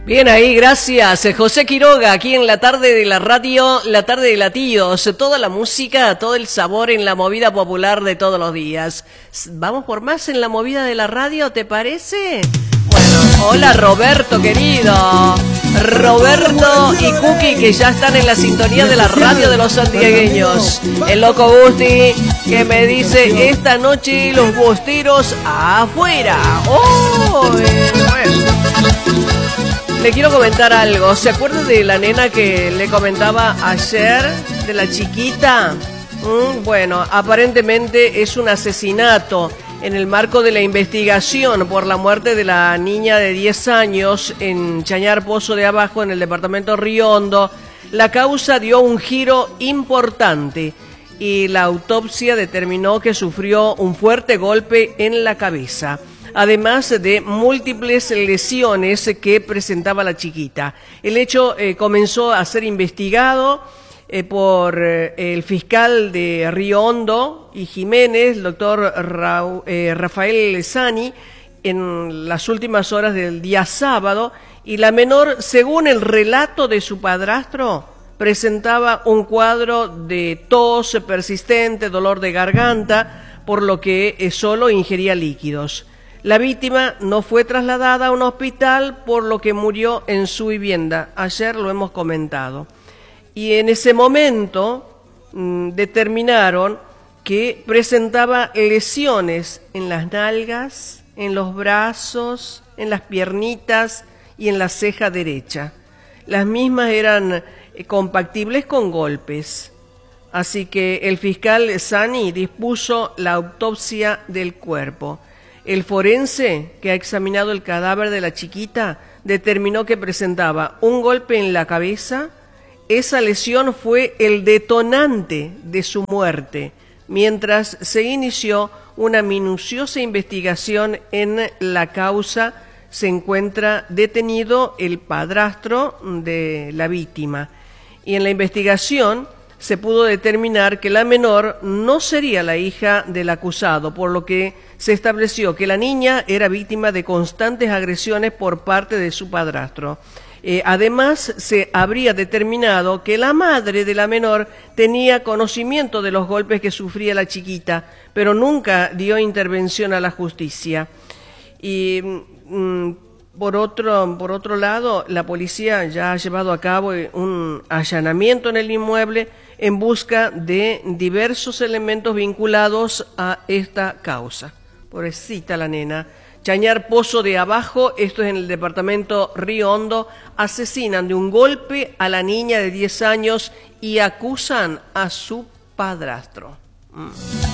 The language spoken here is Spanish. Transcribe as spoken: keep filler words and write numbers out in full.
Bien ahí, gracias. José Quiroga, aquí en la tarde de la radio, la tarde de latidos, toda la música, todo el sabor en la movida popular de todos los días. ¿Vamos por más en la movida de la radio, te parece? Bueno, hola Roberto querido, Roberto y Cookie que ya están en la sintonía de la radio de los santiagueños. El loco Busti que me dice esta noche los bosteros afuera. ¡Oh! Bueno. Le quiero comentar algo. ¿Se acuerda de la nena que le comentaba ayer? De la chiquita. Mm, bueno, aparentemente es un asesinato en el marco de la investigación por la muerte de la niña de diez años en Chañar Pozo de Abajo, en el departamento Río Hondo. La causa dio un giro importante y la autopsia determinó que sufrió un fuerte golpe en la cabeza, además de múltiples lesiones que presentaba la chiquita. El hecho eh, comenzó a ser investigado eh, por eh, el fiscal de Río Hondo y Jiménez, el doctor Ra eh, Rafael Lezani, en las últimas horas del día sábado, y la menor, según el relato de su padrastro, presentaba un cuadro de tos persistente, dolor de garganta, por lo que eh, solo ingería líquidos. La víctima no fue trasladada a un hospital, por lo que murió en su vivienda. Ayer lo hemos comentado. Y en ese momento mmm, determinaron que presentaba lesiones en las nalgas, en los brazos, en las piernitas y en la ceja derecha. Las mismas eran eh, compatibles con golpes. Así que el fiscal Sani dispuso la autopsia del cuerpo. El forense que ha examinado el cadáver de la chiquita determinó que presentaba un golpe en la cabeza. Esa lesión fue el detonante de su muerte, mientras se inició una minuciosa investigación en la causa. Se encuentra detenido el padrastro de la víctima y en la investigación se pudo determinar que la menor no sería la hija del acusado, por lo que se estableció que la niña era víctima de constantes agresiones por parte de su padrastro. Eh, además, se habría determinado que la madre de la menor tenía conocimiento de los golpes que sufría la chiquita, pero nunca dio intervención a la justicia. Y mm, por otro, por otro lado, la policía ya ha llevado a cabo un allanamiento en el inmueble en busca de diversos elementos vinculados a esta causa. Pobrecita la nena. Chañar Pozo de Abajo, esto es en el departamento Río Hondo, asesinan de un golpe a la niña de diez años y acusan a su padrastro. Mm.